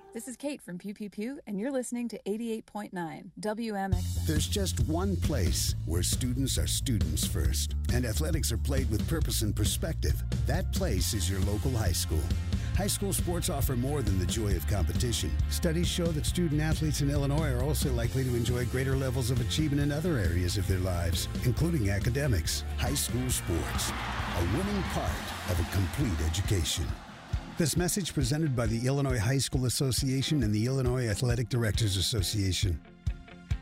This is Kate from Pew Pew Pew, and you're listening to 88.9 WMXN. There's just one place where students are students first, and athletics are played with purpose and perspective. That place is your local high school. High school sports offer more than the joy of competition. Studies show that student athletes in Illinois are also likely to enjoy greater levels of achievement in other areas of their lives, including academics. High school sports, a winning part of a complete education. This message presented by the Illinois High School Association and the Illinois Athletic Directors Association.